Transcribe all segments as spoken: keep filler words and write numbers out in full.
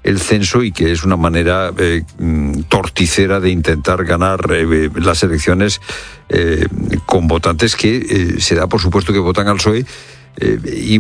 el censo y que es una manera eh, torticera de intentar ganar eh, las elecciones eh, con votantes que eh, se da por supuesto que votan al P S O E eh, y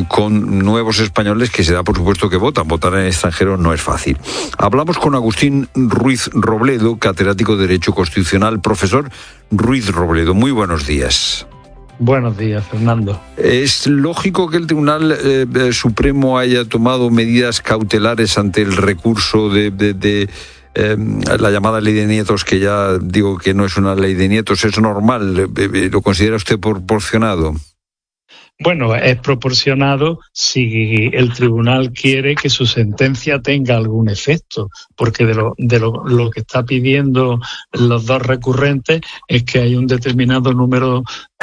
con nuevos españoles que se da por supuesto que votan. Votar en extranjero no es fácil. Hablamos con Agustín Ruiz Robledo, catedrático de Derecho Constitucional. Profesor Ruiz Robledo, muy buenos días. Buenos días, Fernando. ¿Es lógico que el Tribunal eh, Supremo haya tomado medidas cautelares ante el recurso de, de, de eh, la llamada ley de nietos, que ya digo que no es una ley de nietos? ¿Es normal? ¿Lo considera usted proporcionado? Bueno, es proporcionado si el tribunal quiere que su sentencia tenga algún efecto, porque de lo, de lo, lo que está pidiendo los dos recurrentes es que hay un determinado número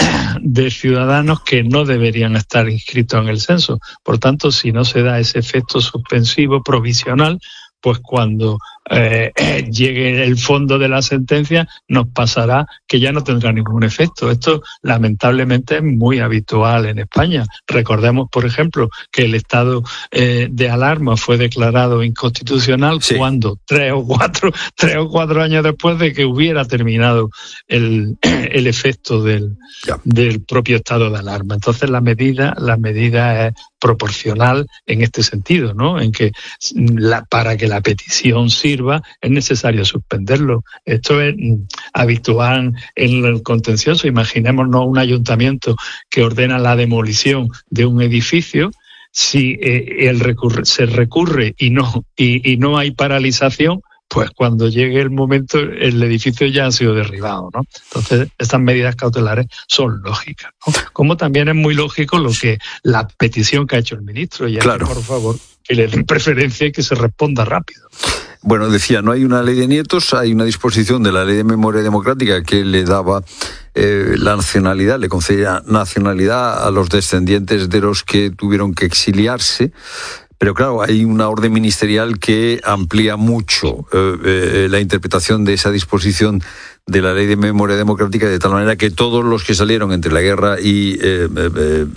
de ciudadanos que no deberían estar inscritos en el censo. Por tanto, si no se da ese efecto suspensivo provisional, pues cuando eh, llegue el fondo de la sentencia nos pasará que ya no tendrá ningún efecto. Esto lamentablemente es muy habitual en España. Recordemos, por ejemplo, que el estado eh, de alarma fue declarado inconstitucional sí. cuando tres o cuatro tres o cuatro años después de que hubiera terminado el, el efecto del, del propio estado de alarma. Entonces la medida la medida es proporcional en este sentido, ¿no? En que la, para que la petición sirva es necesario suspenderlo. Esto es habitual en el contencioso. Imaginémonos un ayuntamiento que ordena la demolición de un edificio. Si eh, el recurre, se recurre y no y, y no hay paralización, pues cuando llegue el momento el edificio ya ha sido derribado, ¿no? Entonces estas medidas cautelares son lógicas, ¿no? Como también es muy lógico lo que la petición que ha hecho el ministro, y claro. que, por favor, que le den preferencia y que se responda rápido. Bueno, decía, no hay una ley de nietos, hay una disposición de la Ley de Memoria Democrática que le daba eh, la nacionalidad, le concedía nacionalidad a los descendientes de los que tuvieron que exiliarse. Pero claro, hay una orden ministerial que amplía mucho eh, eh, la interpretación de esa disposición de la Ley de Memoria Democrática, de tal manera que todos los que salieron entre la guerra y eh, eh,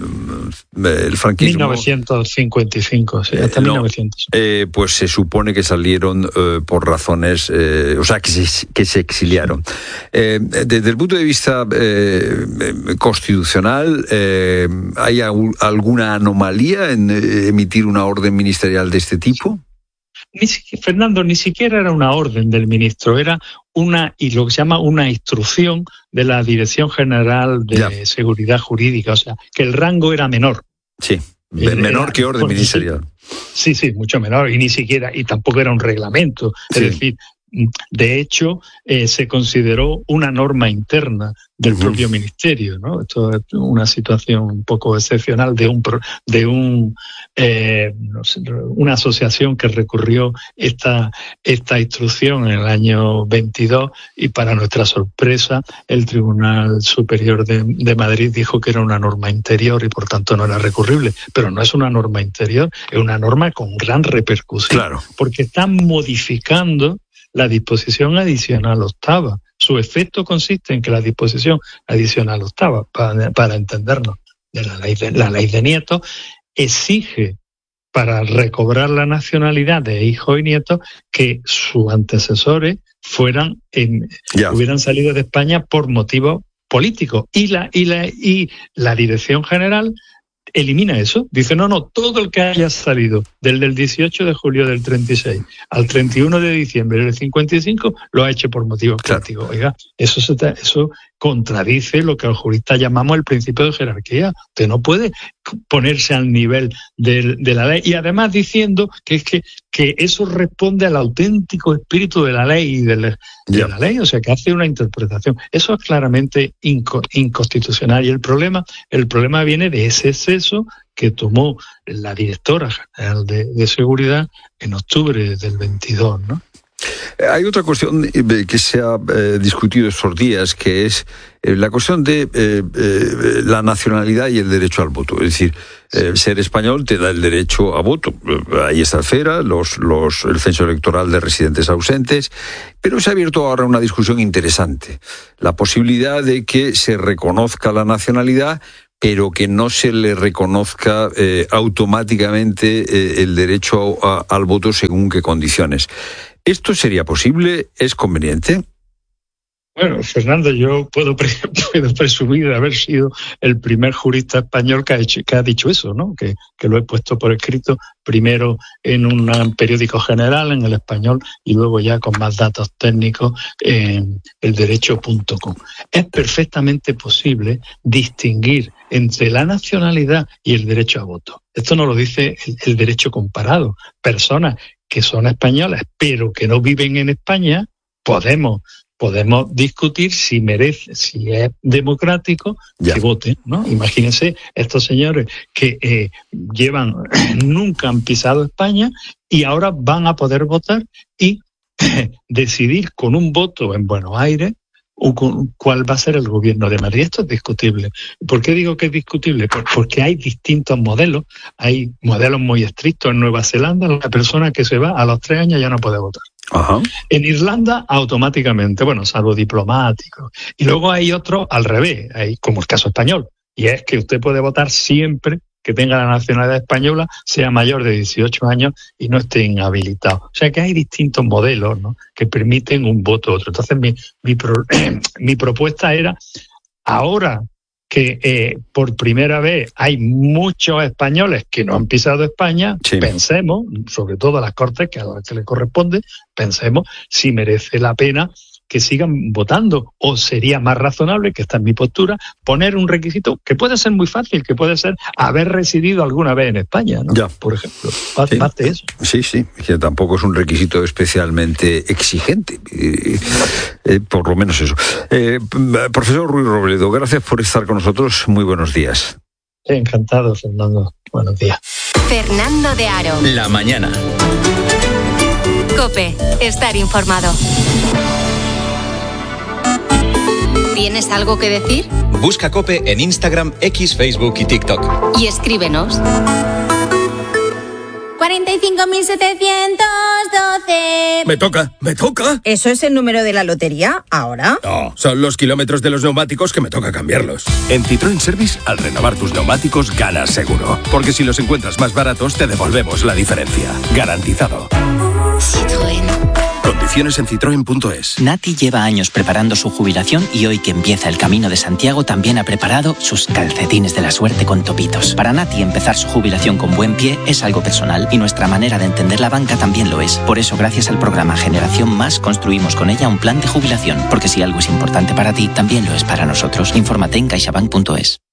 eh, el franquismo... mil novecientos cincuenta y cinco, sí, hasta eh, no, mil novecientos. Eh, pues se supone que salieron eh, por razones... Eh, o sea, que se, que se exiliaron. Eh, desde el punto de vista eh, constitucional, eh, ¿hay alguna anomalía en emitir una orden ministerial de este tipo? Ni, Fernando, ni siquiera era una orden del ministro, era una, y lo que se llama una instrucción de la Dirección General de ya. Seguridad Jurídica, o sea, que el rango era menor. Sí, menor era, que orden ministerial. Sí, sí, mucho menor, y ni siquiera, y tampoco era un reglamento, es sí. decir, de hecho, eh, se consideró una norma interna del uh-huh. propio ministerio, ¿no? Esto es una situación un poco excepcional de un de un eh, no sé, una asociación que recurrió esta esta instrucción en el año veintidós, y para nuestra sorpresa el Tribunal Superior de, de Madrid dijo que era una norma interior y por tanto no era recurrible. Pero no es una norma interior, es una norma con gran repercusión, claro. porque están modificando la disposición adicional octava. Su efecto consiste en que la disposición adicional octava, para, para entendernos, de la ley de, la ley de nietos, exige para recobrar la nacionalidad de hijos y nietos que sus antecesores fueran en, yeah. hubieran salido de España por motivos políticos. Y la, y la, y la Dirección General elimina eso. Dice, no, no, todo el que haya salido desde el dieciocho de julio del treinta y seis al treinta y uno de diciembre del cincuenta y cinco lo ha hecho por motivos claro. políticos. Oiga, eso, se te, eso contradice lo que los juristas llamamos el principio de jerarquía. Usted no puede ponerse al nivel de, de la ley, y además diciendo que es que, que eso responde al auténtico espíritu de la ley y de la, yeah. de la ley, o sea, que hace una interpretación. Eso es claramente inco, inconstitucional, y el problema, el problema viene de ese exceso que tomó la directora general de, de seguridad en octubre del veintidós, ¿no? Hay otra cuestión que se ha eh, discutido estos días, que es eh, la cuestión de eh, eh, la nacionalidad y el derecho al voto. Es decir, eh, ser español te da el derecho a voto. Ahí está el FERA, los, los, el censo electoral de residentes ausentes, pero se ha abierto ahora una discusión interesante. La posibilidad de que se reconozca la nacionalidad pero que no se le reconozca eh, automáticamente eh, el derecho a, a, al voto según qué condiciones. ¿Esto sería posible? ¿Es conveniente? Bueno, Fernando, yo puedo, pre- puedo presumir de haber sido el primer jurista español que ha, hecho, que ha dicho eso, ¿no? Que, que lo he puesto por escrito primero en un periódico general, en El Español, y luego ya con más datos técnicos en el derecho punto com. Es perfectamente posible distinguir entre la nacionalidad y el derecho a voto. Esto no lo dice el, el derecho comparado. Personas que son españolas pero que no viven en España, podemos podemos discutir si merece, si es democrático, ya. que voten, ¿no? Imagínense estos señores que eh, llevan, nunca han pisado España y ahora van a poder votar y eh, decidir con un voto en Buenos Aires cuál va a ser el gobierno de Madrid. Esto es discutible. ¿Por qué digo que es discutible? Porque hay distintos modelos. Hay modelos muy estrictos. En Nueva Zelanda, la persona que se va a los tres años ya no puede votar. Ajá. En Irlanda, automáticamente, bueno, salvo diplomáticos. Y luego hay otros al revés, hay, como el caso español. Y es que usted puede votar siempre que tenga la nacionalidad española, sea mayor de dieciocho años y no esté inhabilitado. O sea que hay distintos modelos, ¿no?, que permiten un voto u otro. Entonces mi, mi, pro, mi propuesta era, ahora que eh, por primera vez hay muchos españoles que no han pisado España, sí. pensemos, sobre todo a las Cortes, que a las que le corresponde, pensemos si merece la pena que sigan votando, o sería más razonable, que esta es mi postura, poner un requisito que puede ser muy fácil, que puede ser haber residido alguna vez en España, ¿no? Ya. Por ejemplo, más, sí. más de eso. Sí, sí, que tampoco es un requisito especialmente exigente, eh, eh, por lo menos eso. Eh, profesor Ruiz Robledo, gracias por estar con nosotros, muy buenos días. Sí, encantado, Fernando, buenos días. Fernando de Aro. La mañana. COPE, estar informado. ¿Tienes algo que decir? Busca COPE en Instagram, X, Facebook y TikTok. Y escríbenos. cuarenta y cinco mil setecientos doce. Me toca, me toca. ¿Eso es el número de la lotería ahora? No, son los kilómetros de los neumáticos que me toca cambiarlos. En Citroën Service, al renovar tus neumáticos, ganas seguro. Porque si los encuentras más baratos, te devolvemos la diferencia. Garantizado. Citroën. Condiciones en citroen punto es. Nati lleva años preparando su jubilación y hoy que empieza el Camino de Santiago también ha preparado sus calcetines de la suerte con topitos. Para Nati empezar su jubilación con buen pie es algo personal y nuestra manera de entender la banca también lo es. Por eso, gracias al programa Generación Más, construimos con ella un plan de jubilación. Porque si algo es importante para ti, también lo es para nosotros. Infórmate en caixabank punto es.